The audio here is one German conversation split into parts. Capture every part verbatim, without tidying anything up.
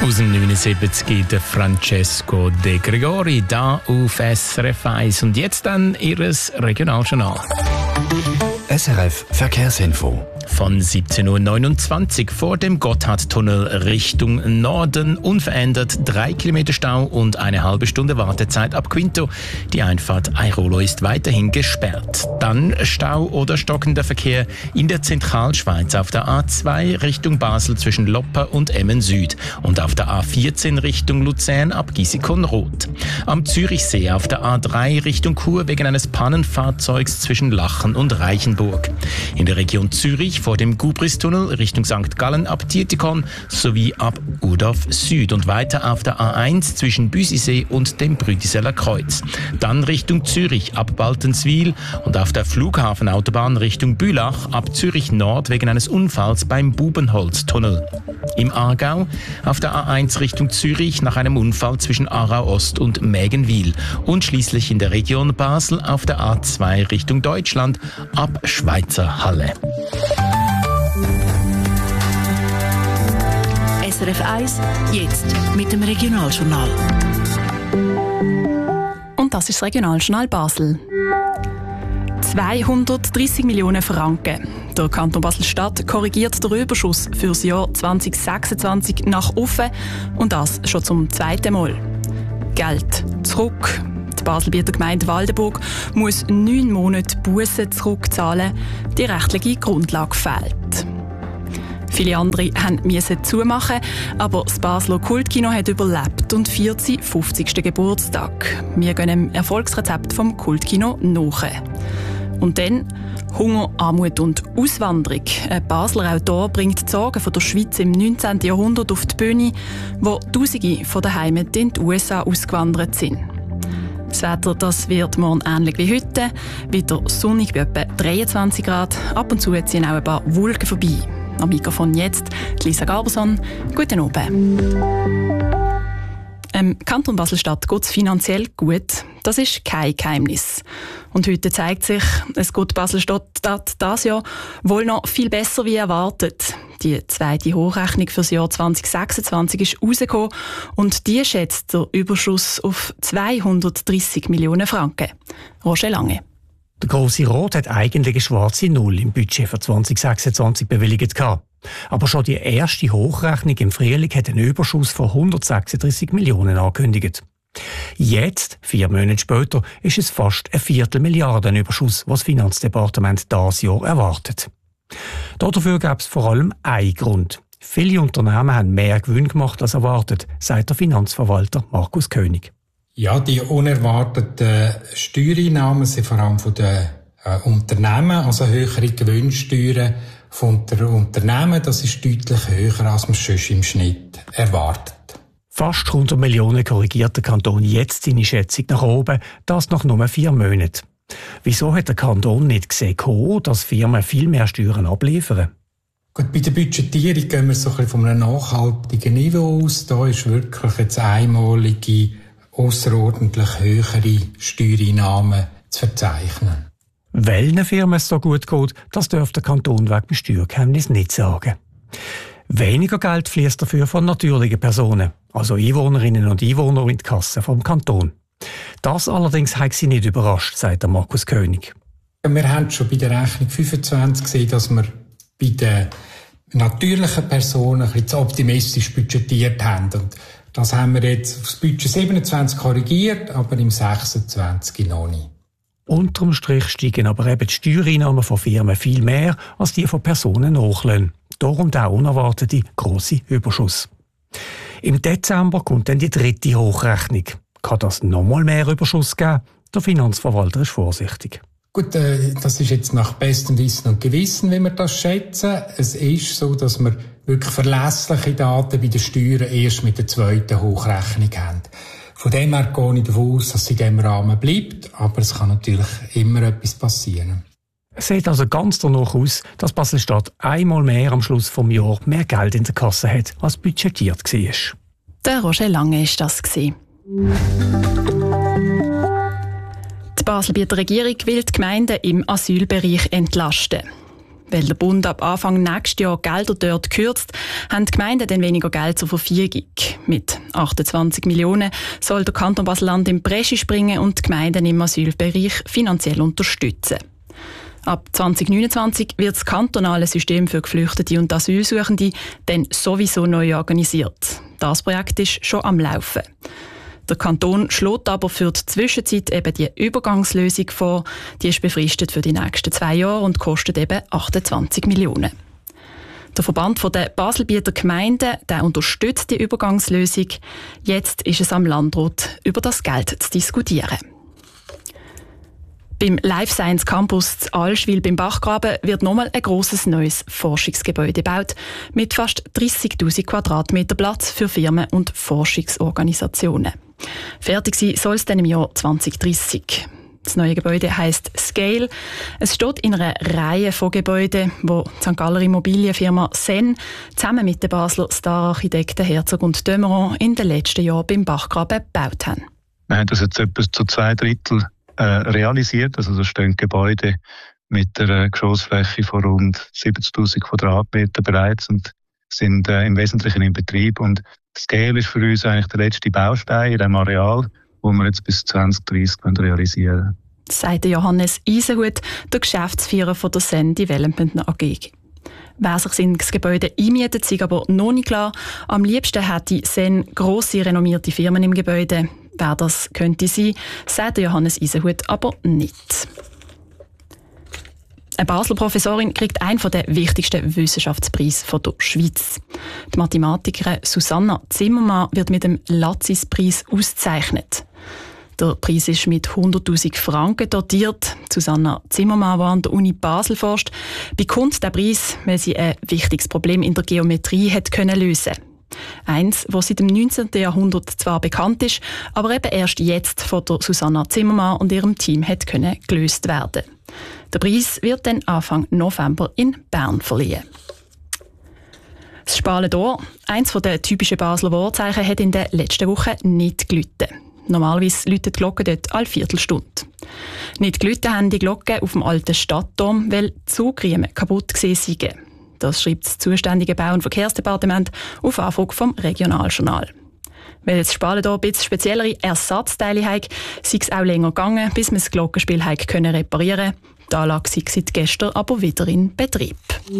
Aus dem neunundsiebzig der Francesco De Gregori, da auf S R F eins. Und jetzt dann Ihres Regionaljournal. S R F Verkehrsinfo. Von siebzehn Uhr neunundzwanzig vor dem Gotthardtunnel Richtung Norden unverändert drei Kilometer Stau und eine halbe Stunde Wartezeit ab Quinto. Die Einfahrt Airolo ist weiterhin gesperrt. Dann Stau oder stockender Verkehr in der Zentralschweiz auf der A zwei Richtung Basel zwischen Lopper und Emmen Süd und auf der A vierzehn Richtung Luzern ab Gisikon-Rot. Am Zürichsee auf der A drei Richtung Chur wegen eines Pannenfahrzeugs zwischen Lachen und Reichenburg. In der Region Zürich vor dem Gubristunnel Richtung Sankt Gallen ab Tietikon sowie ab Udorf Süd und weiter auf der A eins zwischen Büsisee und dem Brüdiseller Kreuz. Dann Richtung Zürich ab Baltenswil und auf der Flughafenautobahn Richtung Bülach ab Zürich Nord wegen eines Unfalls beim Bubenholztunnel. Im Aargau auf der A eins Richtung Zürich nach einem Unfall zwischen Aarau Ost und Mägenwil und schließlich in der Region Basel auf der A zwei Richtung Deutschland ab Schweizer Halle. S R F eins, jetzt mit dem Regionaljournal. Und das ist das Regionaljournal Basel. zweihundertdreissig Millionen Franken. Der Kanton Basel-Stadt korrigiert den Überschuss für das Jahr zwanzig sechsundzwanzig nach oben und das schon zum zweiten Mal. Geld zurück. Die Baselbieter Gemeinde Waldenburg muss neun Monate Bussen zurückzahlen. Die rechtliche Grundlage fehlt. Viele andere mussten zumachen, aber das Basler Kultkino hat überlebt und feiert seinen fünfzigsten Geburtstag. Wir gehen dem Erfolgsrezept vom Kultkino nach. Und dann Hunger, Armut und Auswanderung. Ein Basler Autor bringt die Sorgen von der Schweiz im neunzehnten Jahrhundert auf die Bühne, wo Tausende von der Heimat in die U S A ausgewandert sind. Das Wetter das wird morgen ähnlich wie heute. Wieder sonnig bei etwa dreiundzwanzig Grad. Ab und zu ziehen auch ein paar Wolken vorbei. Am Mikrofon jetzt Lisa Garberson. Guten Abend. Im Kanton Basel-Stadt geht es finanziell gut. Das ist kein Geheimnis. Und heute zeigt sich, es geht Basel-Stadt dieses Jahr wohl noch viel besser wie erwartet. Die zweite Hochrechnung für das Jahr zwanzig sechsundzwanzig ist rausgekommen und die schätzt der Überschuss auf zweihundertdreissig Millionen Franken. Roger Lange. Der Grosse Rat hat eigentlich eine schwarze Null im Budget für zwanzig sechsundzwanzig bewilligt gehabt. Aber schon die erste Hochrechnung im Frühling hat einen Überschuss von hundertsechsunddreissig Millionen angekündigt. Jetzt, vier Monate später, ist es fast ein Viertelmilliarden Überschuss, was das Finanzdepartement dieses Jahr erwartet. Dafür gab es vor allem einen Grund. Viele Unternehmen haben mehr Gewinn gemacht als erwartet, sagt der Finanzverwalter Markus König. Ja, die unerwarteten Steuereinnahmen sind vor allem von den äh, Unternehmen, also höhere Gewinnsteuern von der Unternehmen, das ist deutlich höher, als man sonst im Schnitt erwartet. Fast hundert Millionen korrigiert der Kanton jetzt seine Schätzung nach oben, das nach nur vier Monaten. Wieso hat der Kanton nicht gesehen, dass Firmen viel mehr Steuern abliefern? Gut, bei der Budgetierung gehen wir so ein bisschen von einem nachhaltigen Niveau aus. Da ist wirklich jetzt einmalige, ausserordentlich höhere Steuereinnahmen zu verzeichnen. Welchen Firmen es so gut geht, das darf der Kanton wegen dem Steuergeheimnis nicht sagen. Weniger Geld fließt dafür von natürlichen Personen, also Einwohnerinnen und Einwohner in die Kasse vom Kanton. Das allerdings hat sie nicht überrascht, sagt der Markus König. Wir haben schon bei der Rechnung fünfundzwanzig gesehen, dass wir bei den natürlichen Personen ein bisschen zu optimistisch budgetiert haben. Und das haben wir jetzt aufs Budget siebenundzwanzig korrigiert, aber im sechsundzwanzig noch nicht. Unterm Strich steigen aber eben die Steuereinnahmen von Firmen viel mehr als die von Personen nachlöhnen. Darum der unerwartete grosse Überschuss. Im Dezember kommt dann die dritte Hochrechnung. Kann das nochmal mehr Überschuss geben? Der Finanzverwalter ist vorsichtig. Gut, äh, das ist jetzt nach bestem Wissen und Gewissen, wie wir das schätzen. Es ist so, dass wir wirklich verlässliche Daten bei den Steuern erst mit der zweiten Hochrechnung haben. Von dem her gehe ich davon aus, dass sie in diesem Rahmen bleibt, aber es kann natürlich immer etwas passieren. Es sieht also ganz danach aus, dass Basel-Stadt einmal mehr am Schluss des Jahres mehr Geld in der Kasse hat, als budgetiert war. Der Roger Lange war das. Die Baselbieter Regierung will die Gemeinden im Asylbereich entlasten. Weil der Bund ab Anfang nächstes Jahr Gelder dort kürzt, haben die Gemeinden dann weniger Geld zur Verfügung. Mit achtundzwanzig Millionen soll der Kanton Basel-Land in die Bresche springen und die Gemeinden im Asylbereich finanziell unterstützen. Ab zwanzig neunundzwanzig wird das kantonale System für Geflüchtete und Asylsuchende dann sowieso neu organisiert. Das Projekt ist schon am Laufen. Der Kanton schlägt aber für die Zwischenzeit eben die Übergangslösung vor. Die ist befristet für die nächsten zwei Jahre und kostet eben achtundzwanzig Millionen. Der Verband der Baselbieter Gemeinden der unterstützt die Übergangslösung. Jetzt ist es am Landrat, über das Geld zu diskutieren. Beim Life Science Campus zu Allschwil beim Bachgraben wird nochmal ein grosses neues Forschungsgebäude gebaut mit fast dreissigtausend Quadratmeter Platz für Firmen und Forschungsorganisationen. Fertig sein soll es dann im Jahr zwanzig dreissig. Das neue Gebäude heisst Scale. Es steht in einer Reihe von Gebäuden, die die Sankt Galler Immobilienfirma Sen zusammen mit den Basler Star-Architekten Herzog und de Meuron in den letzten Jahren beim Bachgraben gebaut haben. Wir haben das jetzt etwa zu zwei Drittel äh, realisiert. Also da stehen Gebäude mit einer Geschossfläche von rund siebzigtausend Quadratmeter bereits und sind äh, im Wesentlichen in Betrieb. Und Scale ist für uns eigentlich der letzte Baustein in diesem Areal, wo wir jetzt bis zwanzig dreissig realisieren können. Sagt Johannes Eisenhut, der Geschäftsführer von der Sen Development A G. Wer sich in das Gebäude einmietet, ist aber noch nicht klar. Am liebsten hätte Sen grosse, renommierte Firmen im Gebäude. Wer das könnte sein, sagt Johannes Eisenhut aber nicht. Eine Basler Professorin kriegt einen der wichtigsten Wissenschaftspreise der Schweiz. Die Mathematikerin Susanna Zimmermann wird mit dem Latzis-Preis ausgezeichnet. Der Preis ist mit hunderttausend Franken dotiert. Susanna Zimmermann, die an der Uni Basel forscht, bekommt den Preis, weil sie ein wichtiges Problem in der Geometrie hat können lösen. Eins, das seit dem neunzehnten Jahrhundert zwar bekannt ist, aber eben erst jetzt von der Susanna Zimmermann und ihrem Team hat können gelöst werden. Der Preis wird dann Anfang November in Bern verliehen. Das Spalen d'Or, eins der typischen Basler Wahrzeichen, hat in den letzten Wochen nicht geläutet. Normalerweise läuten die Glocken dort alle Viertelstunde. Nicht geläutet haben die Glocken auf dem alten Stadtturm, weil die Zugriemen kaputt gewesen seien. Das schreibt das zuständige Bau- und Verkehrsdepartement auf Anfrage vom Regionaljournal. Weil das Spalen d'Or ein bisschen speziellere Ersatzteile hat, sei es auch länger gegangen, bis man das Glockenspiel können reparieren konnte. Die Anlage sei seit gestern aber wieder in Betrieb.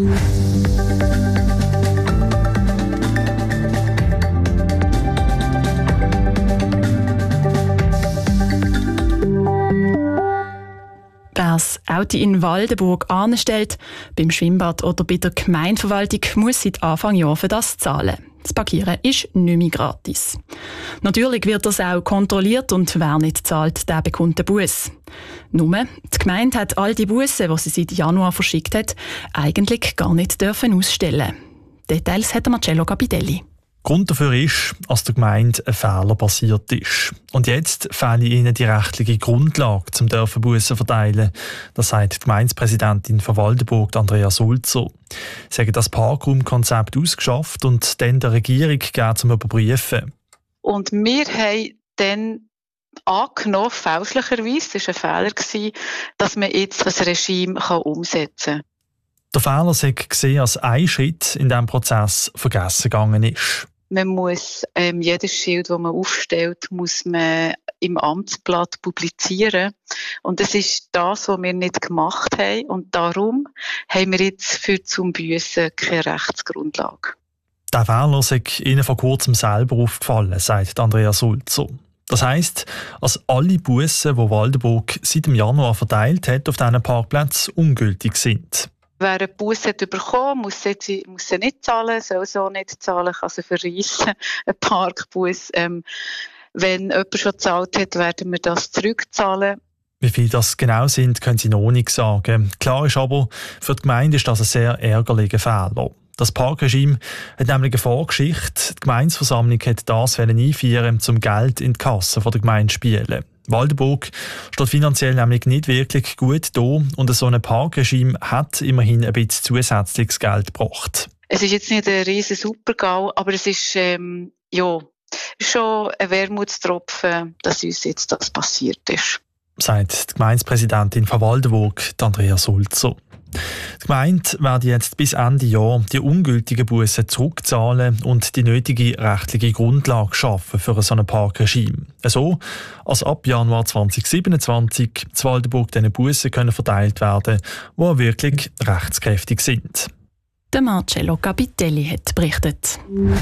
Wer das Auto in Waldenburg anstellt, beim Schwimmbad oder bei der Gemeindeverwaltung, muss seit Anfang Jahr für das zahlen. Das Parkieren ist nicht mehr gratis. Natürlich wird das auch kontrolliert und wer nicht zahlt, der bekommt den Buss. Nur, die Gemeinde hat all die Bussen, die sie seit Januar verschickt hat, eigentlich gar nicht dürfen ausstellen. Details hat Marcello Capitelli. Grund dafür ist, dass der Gemeinde ein Fehler passiert ist. Und jetzt fehle ihnen die rechtliche Grundlage, um Bussen verteilen. Das sagt die Gemeindepräsidentin von Waldenburg, Andrea Sulzer. Sie haben das Parkraumkonzept ausgeschafft und dann der Regierung gegeben, zum Überprüfen. Und wir haben dann angenommen, fälschlicherweise, das war ein Fehler, dass man jetzt das Regime umsetzen kann. Der Fehler sei gesehen als ein Schritt in diesem Prozess vergessen gegangen ist. Man muss ähm, jedes Schild, das man aufstellt, muss man im Amtsblatt publizieren. Und das ist das, was wir nicht gemacht haben. Und darum haben wir jetzt für zum Büssen keine Rechtsgrundlage. Der Fehler sei Ihnen vor kurzem selber aufgefallen, sagt Andrea Sulzer. Das heisst, dass alle Bussen, die Waldenburg seit dem Januar verteilt hat, auf diesen Parkplätzen ungültig sind. Wer einen Bus hat bekommen, muss sie, muss sie nicht zahlen, soll sie auch nicht zahlen, kann sie verreissen, einen Parkbus. Ähm, wenn jemand schon gezahlt hat, werden wir das zurückzahlen. Wie viel das genau sind, können Sie noch nicht sagen. Klar ist aber, für die Gemeinde ist das ein sehr ärgerlicher Fehler. Das Parkregime hat nämlich eine Vorgeschichte. Die Gemeindeversammlung hat das einführen, um Geld in die Kasse der Gemeinde zu spielen. Waldenburg steht finanziell nämlich nicht wirklich gut da und so ein Parkregime hat immerhin ein bisschen zusätzliches Geld gebracht. Es ist jetzt nicht ein riesen Super-GAU, aber es ist ähm, ja, schon ein Wermutstropfen, dass uns jetzt das passiert ist. Sagt die Gemeindepräsidentin von Waldenburg, Andrea Sulzer. Die Gemeinde werden jetzt bis Ende Jahr die ungültigen Bussen zurückzahlen und die nötige rechtliche Grundlage schaffen für so ein Parkregime. So, als ab Januar zwanzig siebenundzwanzig in Waldenburg diese Bussen können verteilt werden, die auch wirklich rechtskräftig sind. Der Marcello Capitelli hat berichtet.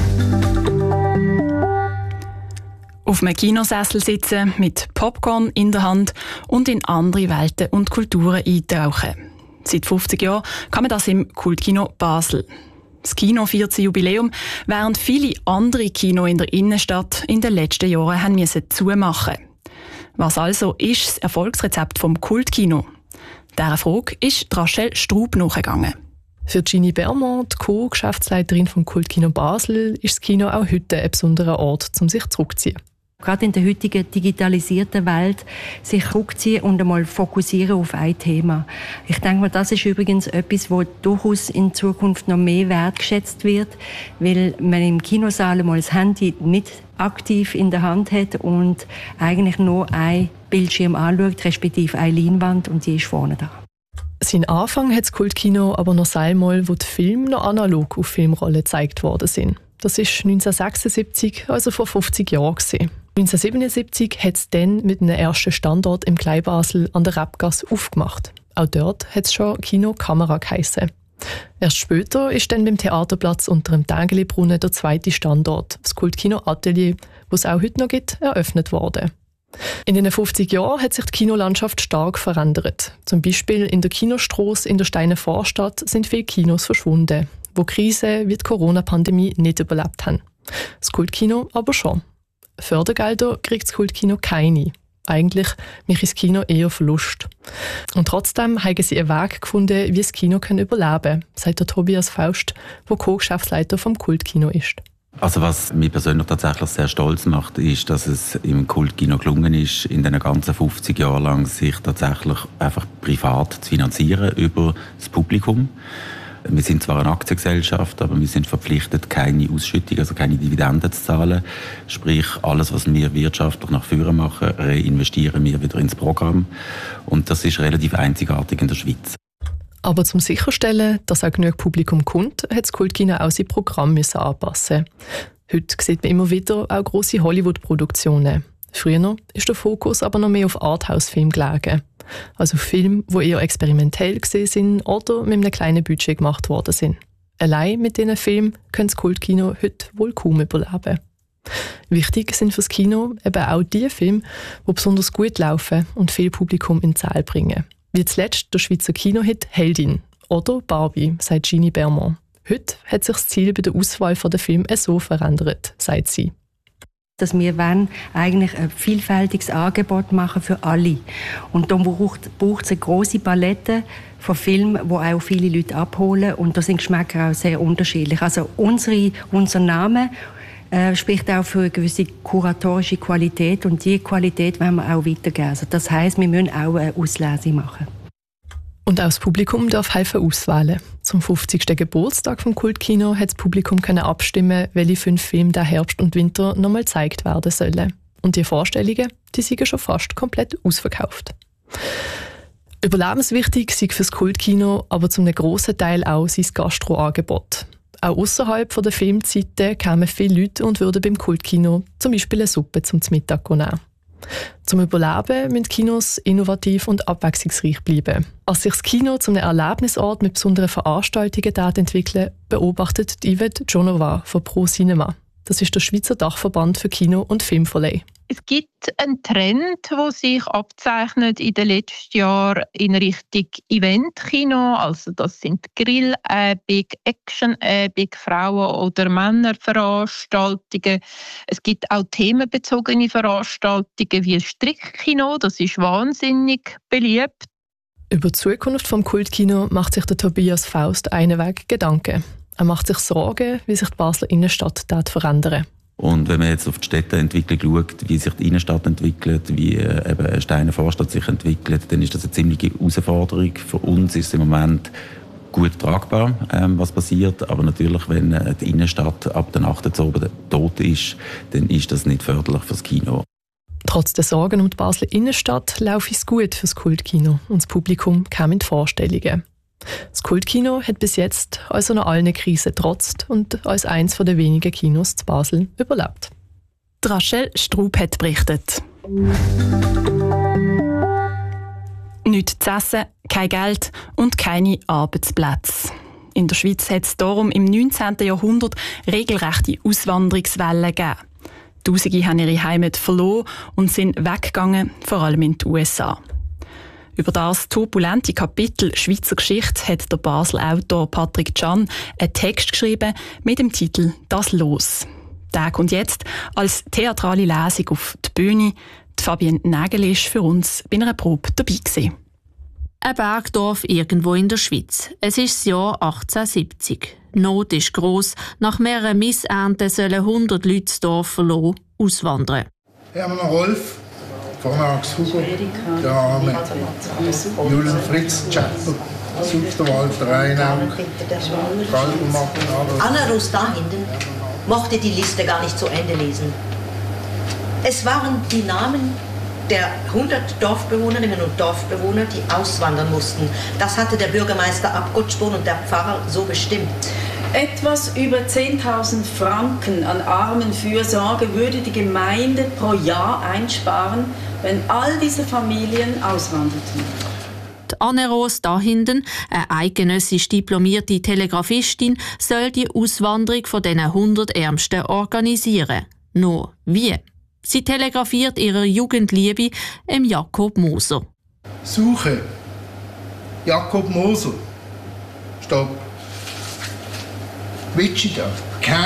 Auf einem Kinosessel sitzen, mit Popcorn in der Hand und in andere Welten und Kulturen eintauchen. Seit fünfzig Jahren kann man das im Kultkino Basel. Das Kino feiert sein Jubiläum, während viele andere Kino in der Innenstadt in den letzten Jahren haben müssen zumachen. Was also ist das Erfolgsrezept vom Kultkino? Dieser Frage ist Rachel Straub nachgegangen. Für Ginny Bermond, Co-Geschäftsleiterin vom Kultkino Basel, ist das Kino auch heute ein besonderer Ort, um sich zurückzuziehen. Gerade in der heutigen digitalisierten Welt sich zurückziehen und einmal fokussieren auf ein Thema. Ich denke mal, das ist übrigens etwas, das durchaus in Zukunft noch mehr wertgeschätzt wird, weil man im Kinosaal mal das Handy nicht aktiv in der Hand hat und eigentlich nur ein Bildschirm anschaut, respektive eine Leinwand, und die ist vorne da. Sein Anfang hat das Kultkino aber noch einmal, wo die Filme noch analog auf Filmrollen gezeigt worden sind. Das war neunzehnhundertsechsundsiebzig, also vor fünfzig Jahren. neunzehnhundertsiebenundsiebzig hat es dann mit einem ersten Standort im Kleinbasel an der Rebgasse aufgemacht. Auch dort hat es schon Kino Kamera geheissen. Erst später ist dann beim Theaterplatz unter dem Tängeli-Brunnen der zweite Standort, das Kultkino Atelier, das es auch heute noch gibt, eröffnet worden. In den fünfzig Jahren hat sich die Kinolandschaft stark verändert. Zum Beispiel in der Kinostrasse in der Steiner Vorstadt sind viele Kinos verschwunden, wo Krisen wie die Corona-Pandemie nicht überlebt haben. Das Kultkino aber schon. Fördergelder kriegt das Kultkino keine. Eigentlich macht das Kino eher Verlust. Und trotzdem haben sie einen Weg gefunden, wie das Kino überleben kann, sagt der Tobias Faust, der Co-Geschäftsleiter vom Kultkino ist. Also was mich persönlich tatsächlich sehr stolz macht, ist, dass es im Kultkino gelungen ist, in den ganzen fünfzig Jahren lang sich tatsächlich einfach privat zu finanzieren über das Publikum. Wir sind zwar eine Aktiengesellschaft, aber wir sind verpflichtet, keine Ausschüttung, also keine Dividenden zu zahlen. Sprich, alles, was wir wirtschaftlich nach vorne machen, reinvestieren wir wieder ins Programm. Und das ist relativ einzigartig in der Schweiz. Aber zum sicherstellen, dass auch genug Publikum kommt, hat das Kultkino auch sein Programm anpassen. Heute sieht man immer wieder auch grosse Hollywood-Produktionen. Früher ist der Fokus aber noch mehr auf Arthouse-Filme gelegen. Also Filme, die eher experimentell waren oder mit einem kleinen Budget gemacht worden sind. Allein mit diesen Filmen kann das Kultkino heute wohl kaum überleben. Wichtig sind fürs Kino eben auch die Filme, die besonders gut laufen und viel Publikum in die Saal bringen. Wie zuletzt der Schweizer Kinohit «Heldin» oder «Barbie», sagt Ginny Bermond. Heute hat sich das Ziel bei der Auswahl der Filme so verändert, sagt sie. Dass wir wollen eigentlich ein vielfältiges Angebot machen für alle. Und da braucht es eine grosse Palette von Filmen, die auch viele Leute abholen. Und da sind Geschmäcker auch sehr unterschiedlich. Also unsere, unser Name äh, spricht auch für eine gewisse kuratorische Qualität. Und diese Qualität wollen wir auch weitergeben. Also das heisst, wir müssen auch eine Auslese machen. Und auch das Publikum darf helfen auswählen. Zum fünfzigsten Geburtstag vom Kultkino hat das Publikum können abstimmen, welche fünf Filme der Herbst und Winter nochmal gezeigt werden sollen. Und die Vorstellungen, die sind schon fast komplett ausverkauft. Überlebenswichtig sei für das Kultkino aber zum grossen Teil auch sein Gastroangebot. Auch außerhalb der Filmzeiten kämen viele Leute und würden beim Kultkino zum Beispiel eine Suppe zum Mittag nehmen. Zum Überleben müssen Kinos innovativ und abwechslungsreich bleiben. Als sich das Kino zu einem Erlebnisort mit besonderen Veranstaltungen entwickelt, beobachtet Yvette Jonova von Pro Cinema. Das ist der Schweizer Dachverband für Kino- und Filmverleih. Es gibt einen Trend, der sich abzeichnet in den letzten Jahren in Richtung Eventkino. Also das sind Grillabend, Actionabend, Frauen- oder Männerveranstaltungen. Es gibt auch themenbezogene Veranstaltungen wie Strickkino. Das ist wahnsinnig beliebt. Über die Zukunft des Kultkino macht sich der Tobias Faust einweg Gedanken. Er macht sich Sorgen, wie sich die Basler Innenstadt verändern. Und wenn man jetzt auf die Städteentwicklung schaut, wie sich die Innenstadt entwickelt, wie äh, eben eine Steiner Vorstadt sich entwickelt, dann ist das eine ziemliche Herausforderung. Für uns ist es im Moment gut tragbar, ähm, was passiert. Aber natürlich, wenn äh, die Innenstadt ab der Nacht oben tot ist, dann ist das nicht förderlich fürs Kino. Trotz der Sorgen um die Basler Innenstadt laufe es gut fürs Kultkino und das Publikum kam in die Vorstellungen. Das Kultkino hat bis jetzt also noch allen Krisen getrotzt und als eines der wenigen Kinos zu Basel überlebt. Rachel Straub hat berichtet. Nichts zu essen, kein Geld und keine Arbeitsplätze. In der Schweiz hat es darum im neunzehnten Jahrhundert regelrechte Auswanderungswellen gegeben. Tausende haben ihre Heimat verloren und sind weggegangen, vor allem in die U S A. Über das turbulente Kapitel Schweizer Geschichte hat der Basel-Autor Patrick Can einen Text geschrieben mit dem Titel «Das Los». Der kommt jetzt als theatrale Lesung auf die Bühne. Die Fabienne Nägel ist für uns bei einer Probe dabei gewesen. Ein Bergdorf irgendwo in der Schweiz. Es ist das Jahr achtzehnhundertsiebzig. Die Not ist gross. Nach mehreren Missernten sollen hundert Leute das Dorf verloren auswandern. Hier haben wir noch Rolf, vorne Max Hugo, der Arme, Julian Fritz Chapel, Suchter Walter Reinau, Anna Rus da hinten mochte die Liste gar nicht zu Ende lesen. Es waren die Namen der hundert Dorfbewohnerinnen und Dorfbewohner, die auswandern mussten. Das hatte der Bürgermeister Abgottspon und der Pfarrer so bestimmt. Etwas über zehntausend Franken an Armenfürsorge würde die Gemeinde pro Jahr einsparen, wenn all diese Familien auswanderten. Die Anne Ros da hinten, eine eidgenössisch diplomierte Telegrafistin, soll die Auswanderung von diesen hundert Ärmsten organisieren. Nur wie? Sie telegrafiert ihrer Jugendliebe im Jakob Moser. Suche Jakob Moser. Stopp. Wichita.